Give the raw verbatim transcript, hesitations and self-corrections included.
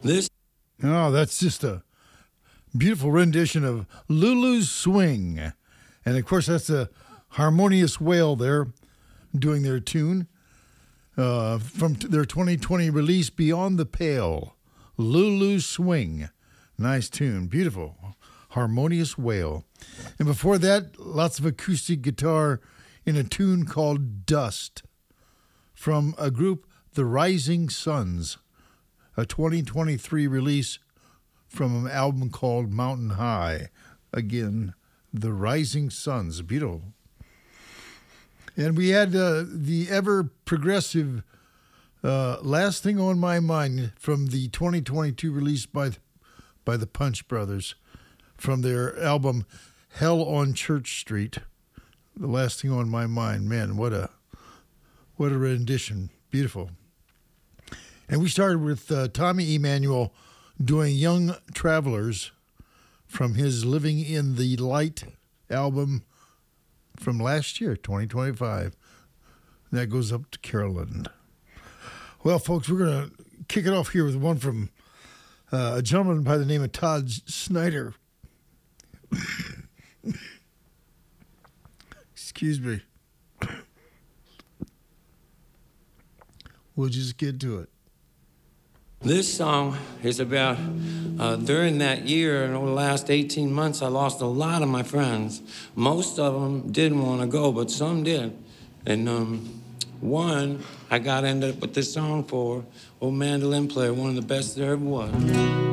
This. Oh, that's just a beautiful rendition of Lulu's Swing. And of course, that's a Harmonious Whale there doing their tune uh, from t- their twenty twenty release, Beyond the Pale. Lulu's Swing. Nice tune. Beautiful. Harmonious Whale. And before that, lots of acoustic guitar in a tune called Dust from a group, The Rising Suns, a twenty twenty-three release from an album called Mountain High. Again, The Rising Suns. Beautiful. And we had uh, the ever progressive uh, Last Thing on My Mind from the twenty twenty-two release by, by the Punch Brothers from their album Hell on Church Street. The Last Thing on My Mind. Man, what a what a rendition. Beautiful. And we started with uh, Tommy Emmanuel doing Young Travelers from his Living in the Light album from last year, twenty twenty-five. That goes up to Carolyn. Well, folks, we're going to kick it off here with one from uh, a gentleman by the name of Todd Snyder. Excuse me. We'll just get to it. This song is about uh, during that year and over the last eighteen months, I lost a lot of my friends. Most of them didn't want to go, but some did. And um, one, I got ended up with this song for, old mandolin player, one of the best there ever was.